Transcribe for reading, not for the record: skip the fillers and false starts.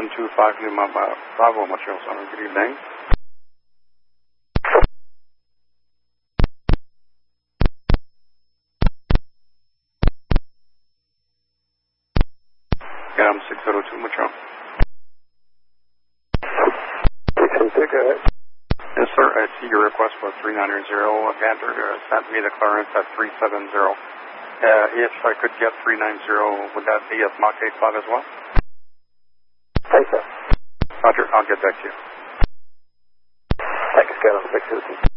125 Lima Bravo, Montreal Center. Good evening. Gam 602 Montreal. 602, go ahead. Yes, sir. I see your request for 390. Gander sent me the clearance at 370. If I could get 390, would that be at Mach 85 as well? Take that. Roger, I'll get back to you. Thanks, Gallon 602.